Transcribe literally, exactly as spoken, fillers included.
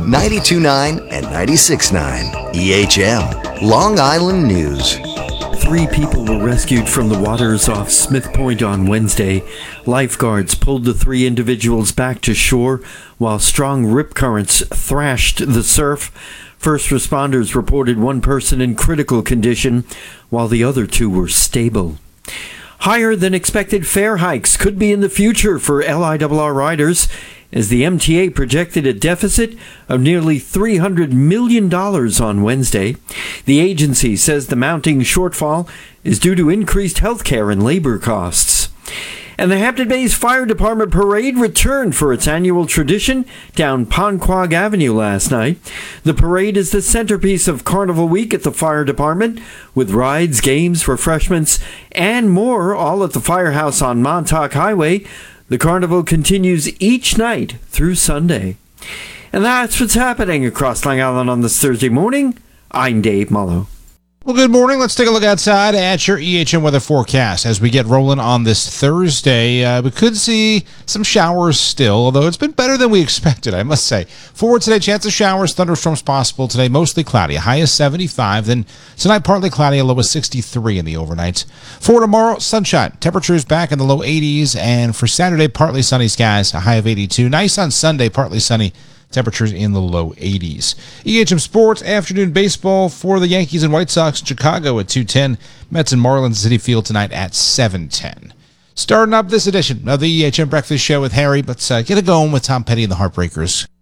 ninety-two point nine and ninety-six point nine. E H M, Long Island News. Three people were rescued from the waters off Smith Point on Wednesday. Lifeguards pulled the three individuals back to shore while strong rip currents thrashed the surf. First responders reported one person in critical condition, while the other two were stable. Higher than expected fare hikes could be in the future for L I R R riders, as the M T A projected a deficit of nearly three hundred million dollars on Wednesday. The agency says the mounting shortfall is due to increased health care and labor costs. And the Hampton Bays Fire Department parade returned for its annual tradition down Ponquag Avenue last night. The parade is the centerpiece of Carnival Week at the fire department, with rides, games, refreshments, and more, all at the firehouse on Montauk Highway. The carnival continues each night through Sunday. And that's what's happening across Long Island on this Thursday morning. I'm Dave Mullo. Well, good morning. Let's take a look outside at your E H M weather forecast. As we get rolling on this Thursday, uh, we could see some showers still, although it's been better than we expected, I must say. Forward today, chance of showers, thunderstorms possible today, mostly cloudy, a high of seventy-five. Then tonight, partly cloudy, a low of sixty-three in the overnight. For tomorrow, sunshine, temperatures back in the low eighties. And for Saturday, partly sunny skies, a high of eighty-two. Nice on Sunday, partly sunny. Temperatures in the low eighties. E H M Sports, afternoon baseball for the Yankees and White Sox in Chicago at two ten. Mets and Marlins Citi Field tonight at seven ten. Starting up this edition of the E H M Breakfast Show with Harry, but uh, get it going with Tom Petty and the Heartbreakers.